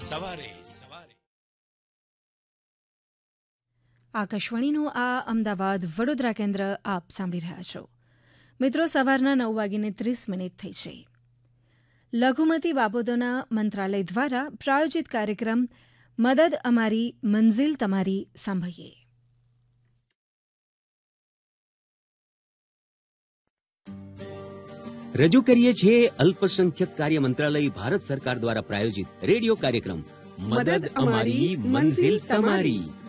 સવારે આકાશવાણીનું આ અમદાવાદ વડોદરા કેન્દ્ર આપ સાંભળી રહ્યા છો. મિત્રો, સવારના 9:30 થઈ છે. લઘુમતી બાબતોના મંત્રાલય દ્વારા પ્રાયોજિત કાર્યક્રમ મદદ અમારી મંઝિલ તમારી સાંભળીએ. રજૂ કરીએ છીએ અલ્પસંખ્યક કાર્ય મંત્રાલય ભારત સરકાર દ્વારા પ્રાયોજિત રેડિયો કાર્યક્રમ મદદ અમારી મંઝિલ તમારી.